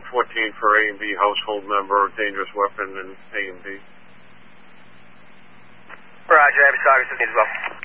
14 for A and B household member, dangerous weapon in A and B. Roger, I have a target as well.